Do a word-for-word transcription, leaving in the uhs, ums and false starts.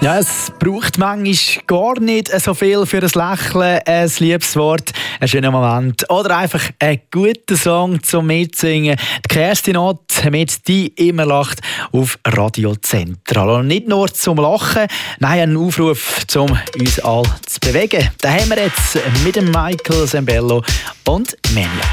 Ja, es braucht manchmal gar nicht so viel für ein Lächeln, ein liebes Wort, einen schönen Moment oder einfach einen guten Song zum Mitsingen. Die Kerstin Ott mit «Die immer lacht» auf Radio Zentral. Und nicht nur zum Lachen, nein, ein Aufruf, um uns alle zu bewegen. Da haben wir jetzt mit dem Michael Sembello und Menia.